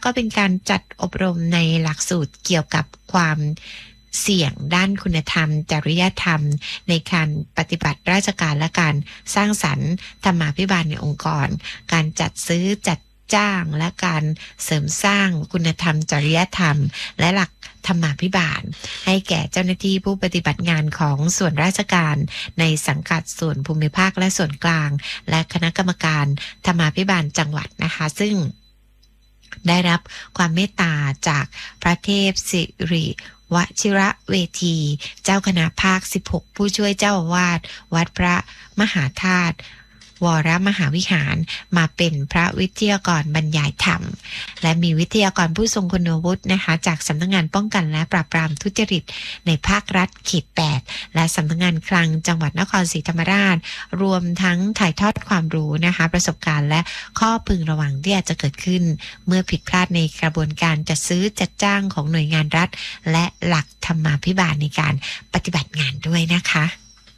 ก็เป็นการจัดอบรมในหลักสูตรเกี่ยวกับความเสี่ยงด้านคุณธรรมจริยธรรมในการปฏิบัติราชการและการสร้างสรรค์ธรรมาภิบาลในองค์กรการจัดซื้อจัดจ้างและการเสริมสร้างคุณธรรมจริยธรรมและหลักธรรมาภิบาลให้แก่เจ้าหน้าที่ผู้ปฏิบัติงานของส่วนราชการในสังกัดส่วนภูมิภาคและส่วนกลางและคณะกรรมการธรรมาภิบาลจังหวัดนะคะซึ่งได้รับความเมตตาจากพระเทพสิริวชิระเวทีเจ้าคณะภาค16ผู้ช่วยเจ้าอาวาสวัดพระมหาธาตุวรมหาวิหารมาเป็นพระวิทยากรบรรยายธรรมและมีวิทยากรผู้ทรงคุณวุฒินะคะจากสำนักงานป้องกันและปราบปรามทุจริตในภาครัฐเขต8และสำนักงานคลังจังหวัดนครศรีธรรมราชรวมทั้งถ่ายทอดความรู้นะคะประสบการณ์และข้อพึงระวังที่อาจจะเกิดขึ้นเมื่อผิดพลาดในกระบวนการจัดซื้อจัดจ้างของหน่วยงานรัฐและหลักธรรมาภิบาลในการปฏิบัติงานด้วยนะคะ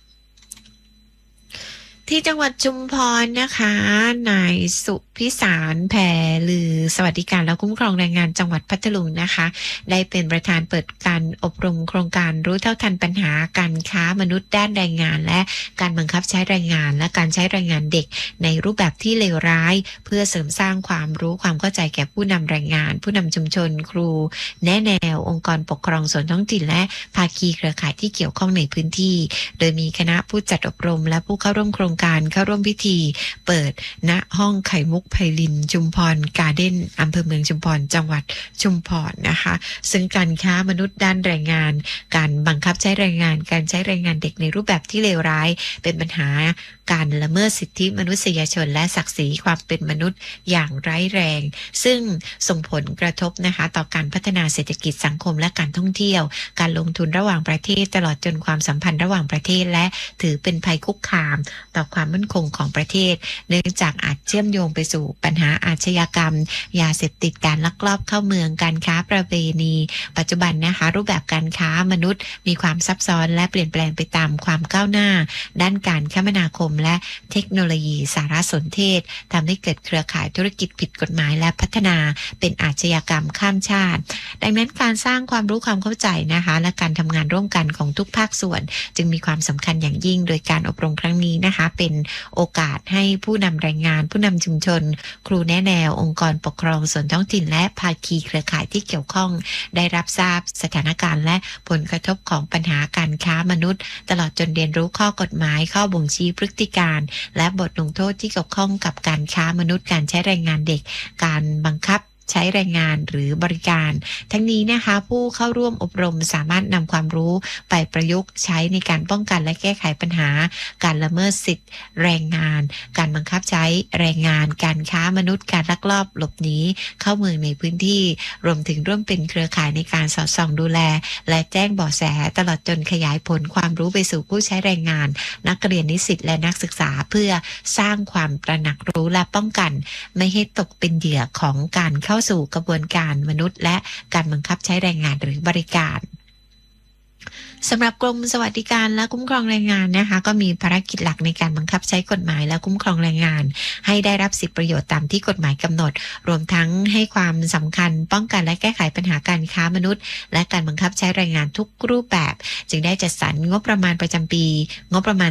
ที่จังหวัดชุมพรนะคะนายสุพิสารแผ่ลือสวัสดิการและคุ้มครองแรงงานจังหวัดพัทลุงนะคะได้เป็นประธานเปิดการอบรมโครงการรู้เท่าทันปัญหาการค้ามนุษย์ด้านแรงงานและการบังคับใช้แรงงานและการใช้แรงงานเด็กในรูปแบบที่เลวร้ายเพื่อเสริมสร้างความรู้ความเข้าใจแก่ผู้นำแรงงานผู้นำชุมชนครูแนะแนวองค์กรปกครองส่วนท้องถิ่นและภาคีเครือข่ายที่เกี่ยวข้องในพื้นที่โดยมีคณะผู้จัดอบรมและผู้เข้าร่วมโครงการเข้าร่วมพิธีเปิดณห้องไข่มุกไพลินชุมพรการ์เด้นอำเภอเมืองชุมพรจังหวัดชุมพรนะคะซึ่งการค้ามนุษย์ด้านแรงงานการบังคับใช้แรงงานการใช้แรงงานเด็กในรูปแบบที่เลวร้ายเป็นปัญหาการละเมิดสิทธิมนุษยชนและศักดิ์ศรีความเป็นมนุษย์อย่างร้ายแรงซึ่งส่งผลกระทบนะคะต่อการพัฒนาเศรษฐกิจสังคมและการท่องเที่ยวการลงทุนระหว่างประเทศตลอดจนความสัมพันธ์ระหว่างประเทศและถือเป็นภัยคุกคามต่อความมั่นคงของประเทศเนื่องจากอาจเชื่อมโยงไปสู่ปัญหาอาชญากรรมยาเสพติดการลักลอบเข้าเมืองการค้าประเวณีปัจจุบันนะคะรูปแบบการค้ามนุษย์มีความซับซ้อนและเปลี่ยนแปลงไปตามความก้าวหน้าด้านการคมนาคมและเทคโนโลยีสารสนเทศทำให้เกิดเครือข่ายธุรกิจผิดกฎหมายและพัฒนาเป็นอาชญากรรมข้ามชาติดังนั้นการสร้างความรู้ความเข้าใจนะคะและการทำงานร่วมกันของทุกภาคส่วนจึงมีความสำคัญอย่างยิ่งโดยการอบรมครั้งนี้นะคะเป็นโอกาสให้ผู้นำแรงงานผู้นำชุมชนครูแนะแนวองค์กรปกครองส่วนท้องถิ่นและภาคีเครือข่ายที่เกี่ยวข้องได้รับทราบสถานการณ์และผลกระทบของปัญหาการค้ามนุษย์ตลอดจนเรียนรู้ข้อกฎหมายข้อบ่งชี้พฤติการและบทลงโทษที่เกี่ยวข้องกับการค้ามนุษย์การใช้แรงงานเด็กการบังคับใช้แรงงานหรือบริการทั้งนี้นะคะผู้เข้าร่วมอบรมสามารถนำความรู้ไปประยุกต์ใช้ในการป้องกันและแก้ไขปัญหาการละเมิดสิทธิแรงงานการบังคับใช้แรงงานการค้ามนุษย์การลักลอบหลบหนีเข้าเมืองในพื้นที่รวมถึงร่วมเป็นเครือข่ายในการสอดส่องดูแลและแจ้งเบาะแสตลอดจนขยายผลความรู้ไปสู่ผู้ใช้แรงงานนักเรียนนิสิตและนักศึกษาเพื่อสร้างความตระหนักรู้และป้องกันไม่ให้ตกเป็นเหยื่อของการเข้าสู่กระบวนการมนุษย์และการบังคับใช้แรงงานหรือบริการสำหรับกรมสวัสดิการและคุ้มครองแรงงานนะคะก็มีภารกิจหลักในการบังคับใช้กฎหมายและคุ้มครองแรงงานให้ได้รับสิทธิประโยชน์ตามที่กฎหมายกำหนดรวมทั้งให้ความสำคัญป้องกันและแก้ไขปัญหาการค้ามนุษย์และการบังคับใช้แรงงานทุกรูปแบบจึงได้จัดสรรงบประมาณประจำปีงบประมาณ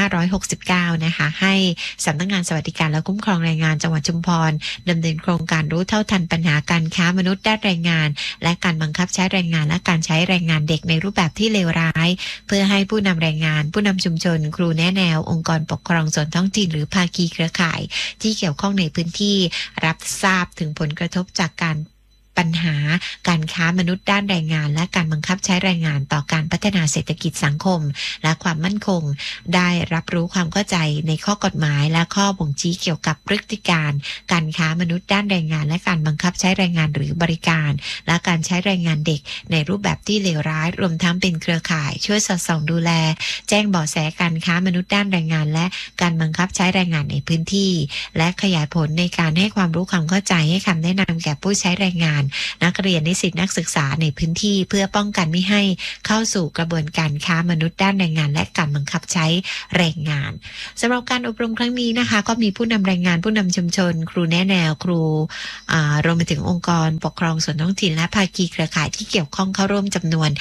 2569 นะคะให้สำนักงานสวัสดิการและคุ้มครองแรงงานจังหวัดชุมพรดำเนินโครงการรู้เท่าทันปัญหาการค้ามนุษย์ด้านแรงงานและการบังคับใช้แรงงานและการใช้แรงงานเด็กในรูปแบบที่เลวร้ายเพื่อให้ผู้นำแรงงานผู้นำชุมชนครูแนะแนวองค์กรปกครองส่วนท้องถิ่นหรือภาคีเครือข่ายที่เกี่ยวข้องในพื้นที่รับทราบถึงผลกระทบจากการปัญหาการค้ามนุษย์ด้านแรงงานและการบังคับใช้แรงงานต่อการพัฒนาเศรษฐกิจสังคมและความมั่นคงได้รับรู้ความเข้าใจในข้อกฎหมายและข้อบ่งชี้เกี่ยวกับพฤติการการค้ามนุษย์ด้านแรงงานและการบังคับใช้แรงงานหรือบริการและการใช้แรงงานเด็กในรูปแบบที่เลวร้ายรวมทั้งเป็นเครือข่ายช่วยสอดส่องดูแลแจ้งเบาะแสการค้ามนุษย์ด้านแรงงานและการบังคับใช้แรงงานในพื้นที่และขยายผลในการให้ความรู้ความเข้าใจให้คำแนะนำแก่ผู้ใช้แรงงานนักเรียนนิสิตนักศึกษาในพื้นที่เพื่อป้องกันไม่ให้เข้าสู่กระบวนการค้ามนุษย์ด้านแรงงานและการบังคับใช้แรงงานสำหรับการอบรมครั้งนี้นะคะก็มีผู้นำแรงงานผู้นำชุมชนครูแนะแนวครูรวมไปถึงองค์กรปกครองส่วนท้องถิ่นและภาคีเครือข่ายที่เกี่ยวข้องเข้าร่วมจำนวน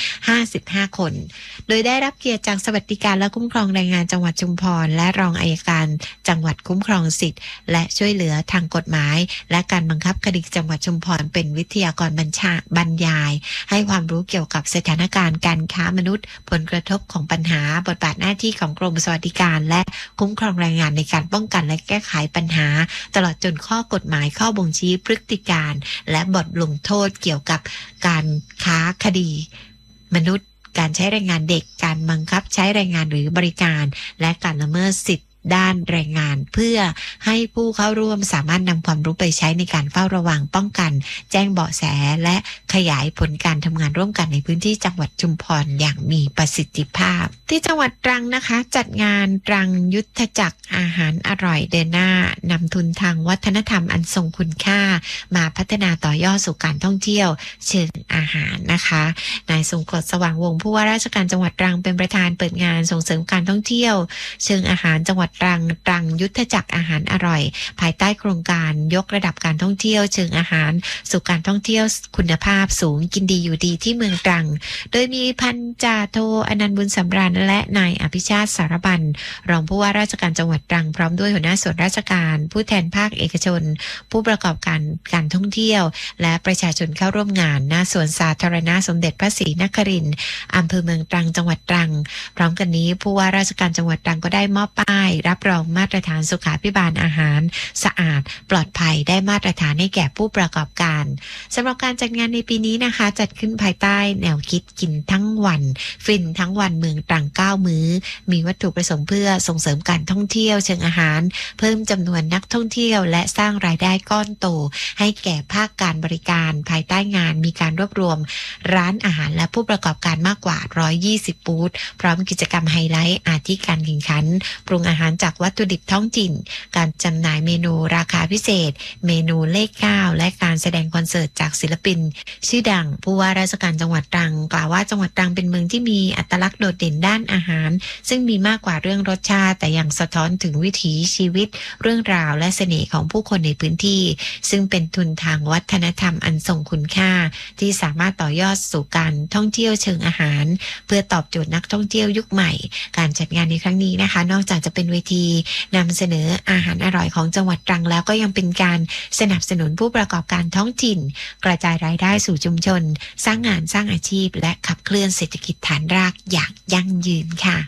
55คนโดยได้รับเกียรติจากสวัสดิการและคุ้มครองแรงงานจังหวัดชุมพรและรองอัยการจังหวัดคุ้มครองสิทธิและช่วยเหลือทางกฎหมายและการบังคับคดีจังหวัดชุมพรเป็นวิทยากรบรรยายให้ความรู้เกี่ยวกับสถานการณ์การค้ามนุษย์ผลกระทบของปัญหาบทบาทหน้าที่ของกรมสวัสดิการและคุ้มครองแรงงานในการป้องกันและแก้ไขปัญหาตลอดจนข้อกฎหมายข้อบ่งชี้พฤติการและบทลงโทษเกี่ยวกับการค้าคดีมนุษย์การใช้แรงงานเด็กการบังคับใช้แรงงานหรือบริการและการละเมิดสิทธิด้านแรงงานเพื่อให้ผู้เข้าร่วมสามารถนำความรู้ไปใช้ในการเฝ้าระวังป้องกันแจ้งเบาะแสและขยายผลการทำงานร่วมกันในพื้นที่จังหวัดชุมพรอย่างมีประสิทธิภาพที่จังหวัดตรังนะคะจัดงานตรังยุทธจักรอาหารอร่อยเดินหน้านำทุนทางวัฒนธรรมอันทรงคุณค่ามาพัฒนาต่อยอดสู่การท่องเที่ยวเชิงอาหารนะคะนายทรงกฎสว่างวงศ์ผู้ว่าราชการจังหวัดตรังเป็นประธานเปิดงานส่งเสริมการท่องเที่ยวเชิงอาหารจังหวัดตรังยุทธจักรอาหารอร่อยภายใต้โครงการยกระดับการท่องเที่ยวเชิงอาหารสู่การท่องเที่ยวคุณภาพสูงกินดีอยู่ดีที่เมืองตรังโดยมีพันจ่าโทอนันต์บุญสำราญและนายอภิชาติสารบัญรองผู้ว่าราชการจังหวัดตรังพร้อมด้วยหัวหน้าส่วนราชการผู้แทนภาคเอกชนผู้ประกอบการท่องเที่ยวและประชาชนเข้าร่วมงานณสวนสาธารณะสมเด็จพระศรีนครินทร์อำเภอเมืองตรังจังหวัดตรังพร้อมกันนี้ผู้ว่าราชการจังหวัดตรังก็ได้มอบป้ายรับรองมาตรฐานสุขาภิบาลอาหารสะอาดปลอดภัยได้มาตรฐานให้แก่ผู้ประกอบการสำหรับการจัดงานในปีนี้นะคะจัดขึ้นภายใต้แนวคิดกินทั้งวันฟินทั้งวันเมืองตรัง9มื้อมีวัตถุประสงค์เพื่อส่งเสริมการท่องเที่ยวเชิงอาหารเพิ่มจำนวนนักท่องเที่ยวและสร้างรายได้ก้อนโตให้แก่ภาคการบริการภายใต้งานมีการรวบรวมร้านอาหารและผู้ประกอบการมากกว่า120บูธพร้อมกิจกรรมไฮไลท์อาทิการแข่งขันปรุงอาหารจากวัตถุดิบท้องถิ่นการจำหน่ายเมนูราคาพิเศษเมนูเลข9และการแสดงคอนเสิร์ตจากศิลปินชื่อดังผู้ว่าราชการจังหวัดตรังกล่าวว่าจังหวัดตรังเป็นเมืองที่มีอัตลักษณ์โดดเด่นด้านอาหารซึ่งมีมากกว่าเรื่องรสชาติแต่ยังสะท้อนถึงวิถีชีวิตเรื่องราวและเสน่ห์ของผู้คนในพื้นที่ซึ่งเป็นทุนทางวัฒนธรรมอันทรงคุณค่าที่สามารถต่อยอดสู่การท่องเที่ยวเชิงอาหารเพื่อตอบโจทย์นักท่องเที่ยวยุคใหม่การจัดงานในครั้งนี้นะคะนอกจากจะเป็นเวทีนำเสนออาหารอร่อยของจังหวัดตรังแล้วก็ยังเป็นการสนับสนุนผู้ประกอบการท้องถิ่นกระจายรายได้สู่ชุมชนสร้างงานสร้างอาชีพและขับเคลื่อนเศรษฐกิจฐานรากอย่างยั่งยืนค่ะ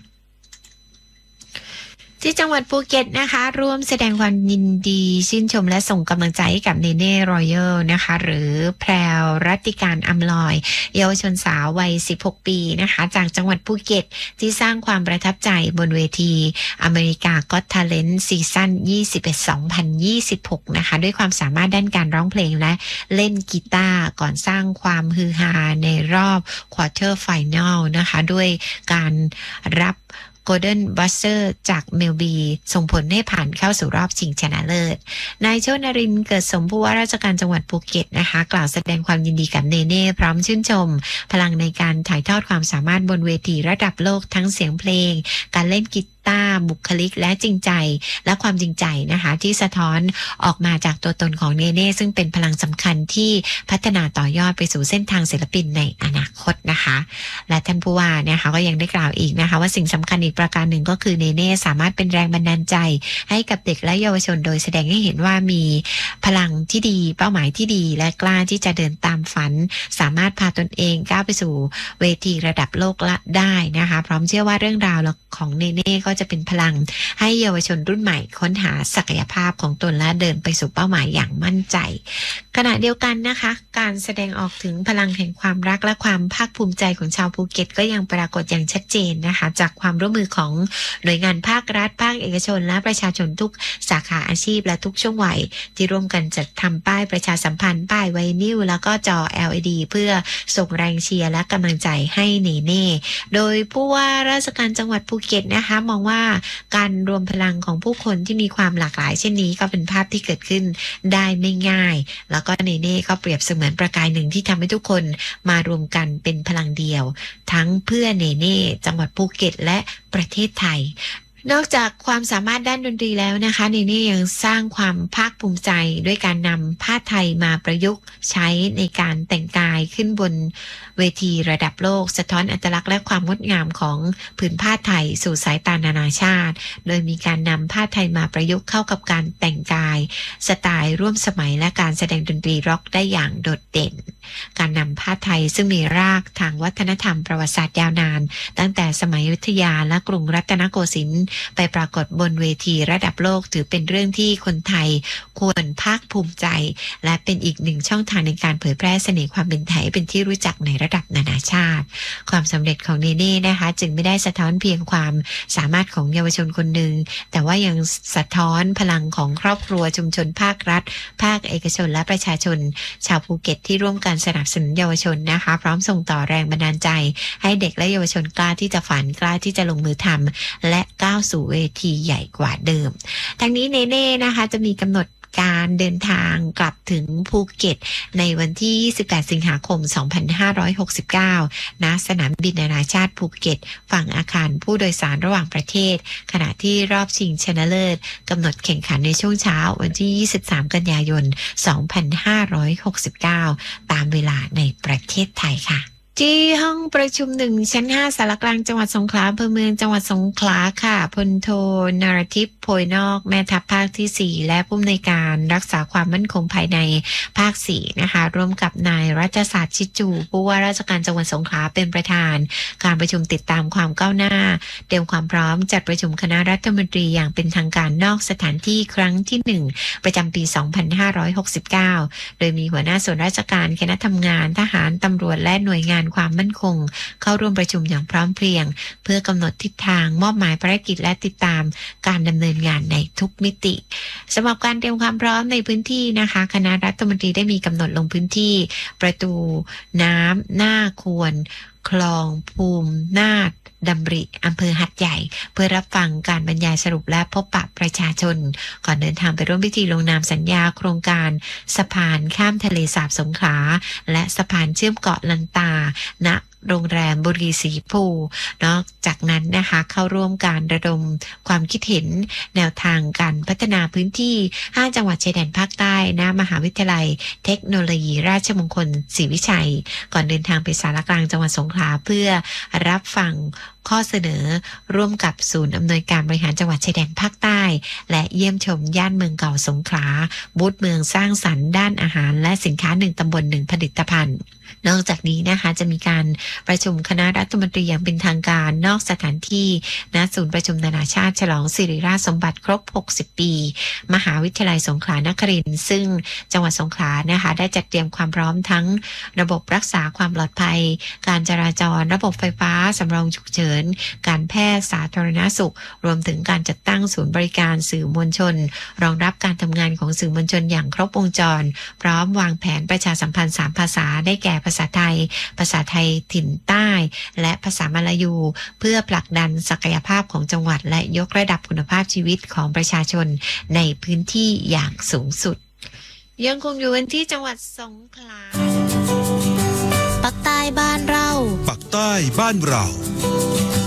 ที่จังหวัดภูเก็ตนะคะร่วมแสดงความยินดีชื่นชมและส่งกำลังใจให้กับเนเน่รอยัลนะคะหรือแพรวรัตติการอำลอยเยาวชนสาววัย16ปีนะคะจากจังหวัดภูเก็ตที่สร้างความประทับใจบนเวทีอเมริกาก็อต ทาเลนต์ซีซั่น2026นะคะด้วยความสามารถด้านการร้องเพลงและเล่นกีตาร์ก่อนสร้างความฮือฮาในรอบควอเตอร์ไฟแนลนะคะด้วยการรับGolden Buzzer จากเมลบีส่งผลให้ผ่านเข้าสู่รอบชิงชนะเลิศนายโชตินรินทร์เกิดสมผู้ว่าราชการจังหวัดภูเก็ตนะคะกล่าวแสดงความยินดีกับเนเน่พร้อมชื่นชมพลังในการถ่ายทอดความสามารถบนเวทีระดับโลกทั้งเสียงเพลงการเล่นกีตาร์บุคลิกและจริงใจและความจริงใจนะคะที่สะท้อนออกมาจากตัวตนของเนเน่ซึ่งเป็นพลังสำคัญที่พัฒนาต่อยอดไปสู่เส้นทางศิลปินในอนาคตนะคะและท่านผู้ว่านะคะก็ยังได้กล่าวอีกนะคะว่าสิ่งสำคัญอีกประการหนึ่งก็คือเนเน่สามารถเป็นแรงบันดาลใจให้กับเด็กและเยาวชนโดยแสดงให้เห็นว่ามีพลังที่ดีเป้าหมายที่ดีและกล้าที่จะเดินตามฝันสามารถพาตนเองก้าวไปสู่เวทีระดับโลกได้นะคะพร้อมเชื่อว่าเรื่องราวของเนเน่ก็จะเป็นพลังให้เยาวชนรุ่นใหม่ค้นหาศักยภาพของตนและเดินไปสู่เป้าหมายอย่างมั่นใจขณะเดียวกันนะคะการแสดงออกถึงพลังแห่งความรักและความภาคภูมิใจของชาวภูเก็ตก็ยังปรากฏอย่างชัดเจนนะคะจากความร่วมมือของหน่วยงานภาครัฐภาคเอกชนและประชาชนทุกสาขาอาชีพและทุกช่วงวัยที่ร่วมกันจัดทำป้ายประชาสัมพันธ์ป้ายไวนิลแล้วก็จอ LED เพื่อส่งแรงเชียร์และกำลังใจให้เนเน่โดยผู้ว่าราชการจังหวัดภูเก็ตนะคะมององว่าการรวมพลังของผู้คนที่มีความหลากหลายเช่นนี้ก็เป็นภาพที่เกิดขึ้นได้ไม่ง่ายแล้วก็เนเน่ก็เปรียบเสมือนประกายหนึ่งที่ทำให้ทุกคนมารวมกันเป็นพลังเดียวทั้งเพื่อเนเน่จังหวัดภูเก็ตและประเทศไทยนอกจากความสามารถด้านดนตรีแล้วนะคะเนเน่ยังสร้างความภาคภูมิใจด้วยการนำผ้าไทยมาประยุกต์ใช้ในการแต่งกายขึ้นบนเวทีระดับโลกสะท้อนอัตลักษณ์และความงดงามของผืนผ้าไทยสู่สายตานานาชาติโดยมีการนำผ้าไทยมาประยุกต์เข้ากับการแต่งกายสไตล์ร่วมสมัยและการแสดงดนตรีร็อกได้อย่างโดดเด่นการนำผ้าไทยซึ่งมีรากทางวัฒนธรรมประวัติศาสตร์ยาวนานตั้งแต่สมัยอยุธยาและกรุงรัตนโกสินทร์ไปปรากฏบนเวทีระดับโลกถือเป็นเรื่องที่คนไทยควรภาคภูมิใจและเป็นอีกหนึ่งช่องทางในการเผยแพร่เสน่ห์ความเป็นไทยเป็นที่รู้จักในระดับนานาชาติความสำเร็จของเนเน่นะคะจึงไม่ได้สะท้อนเพียงความสามารถของเยาวชนคนหนึ่งแต่ว่ายังสะท้อนพลังของครอบครัวชุมชนภาครัฐภาคเอกชนและประชาชนชาวภูเก็ตที่ร่วมกันสนับสนุนเยาวชนนะคะพร้อมส่งต่อแรงบันดาลใจให้เด็กและเยาวชนกล้าที่จะฝันกล้าที่จะลงมือทำและก้าวสู่เวทีใหญ่กว่าเดิมทั้งนี้เนเน่นะคะจะมีกำหนดการเดินทางกลับถึงภูเก็ตในวันที่28สิงหาคม2569ณสนามบินนานาชาติภูเก็ตฝั่งอาคารผู้โดยสารระหว่างประเทศขณะที่รอบชิงชนะเลิศกำหนดแข่งขันในช่วงเช้าวันที่23กันยายน2569ตามเวลาในประเทศไทยค่ะที่ห้องประชุม1ชั้น5สารกลางจังหวัดสงขลาอำเภอเมืองจังหวัดสงขลาค่ะพลโทนรทิพย์โพยนอกแม่ทัพภาคที่4และผู้อำนวยการรักษาความมั่นคงภายในภาค4นะคะร่วมกับนายรัชศาสตร์ชิดจูผู้ว่าราชการจังหวัดสงขลาเป็นประธานการประชุมติดตามความก้าวหน้าเตรียมความพร้อมจัดประชุมคณะรัฐมนตรีอย่างเป็นทางการนอกสถานที่ครั้งที่1ประจำปี2569โดยมีหัวหน้าส่วนราชการคณะทำงานทหารตำรวจและหน่วยงานความมั่นคงเข้าร่วมประชุมอย่างพร้อมเพรียงเพื่อกำหนดทิศทางมอบหมายภารกิจและติดตามการดำเนินงานในทุกมิติสำหรับการเตรียมความพร้อมในพื้นที่นะคะคณะรัฐมนตรีได้มีกำหนดลงพื้นที่ประตูน้ำหน้าควรคลองภูมินาฏดำริอำเภอหัดใหญ่เพื่อรับฟังการบรรยายสรุปและพบปะประชาชนก่อนเดินทางไปร่วมพิธีลงนามสัญญาโครงการสะพานข้ามทะเลสาบสงขลาและสะพานเชื่อมเกาะลันตาณโรงแรมบุรีสีภูนอกจากนั้นนะคะเข้าร่วมการระดมความคิดเห็นแนวทางการพัฒนาพื้นที่5จังหวัดชายแดนภาคใต้ณมหาวิทยาลัยเทคโนโลยีราชมงคลศรีวิชัยก่อนเดินทางไปสารกลางจังหวัดสงขลาเพื่อรับฟังข้อเสนอร่วมกับศูนย์อำนวยการบริหารจังหวัดชายแดนภาคใต้และเยี่ยมชมย่านเมืองเก่าสงขลาบูธเมืองสร้างสรรค์ด้านอาหารและสินค้า1ตำบล1ผลิตภัณฑ์นอกจากนี้นะคะจะมีการประชุมคณะรัฐมนตรีอย่างเป็นทางการนอกสถานที่ณศูนย์ประชุมนานาชาติฉลองสิริราชสมบัติครบ60ปีมหาวิทยาลัยสงขลานครินทร์ซึ่งจังหวัดสงขลานะคะได้จัดเตรียมความพร้อมทั้งระบบรักษาความปลอดภัยการจราจรระบบไฟฟ้าสำรองฉุกเฉินการแพทย์สาธารณสุขรวมถึงการจัดตั้งศูนย์บริการสื่อมวลชนรองรับการทำงานของสื่อมวลชนอย่างครบวงจรพร้อมวางแผนประชาสัมพันธ์3ภาษาได้แก่ภาษาไทยภาษาไทยถิ่นใต้และภาษามลายูเพื่อผลักดันศักยภาพของจังหวัดและยกระดับคุณภาพชีวิตของประชาชนในพื้นที่อย่างสูงสุดยังคงอยู่กันที่จังหวัดสงขลาปักใต้บ้านเราปักใต้บ้านเรา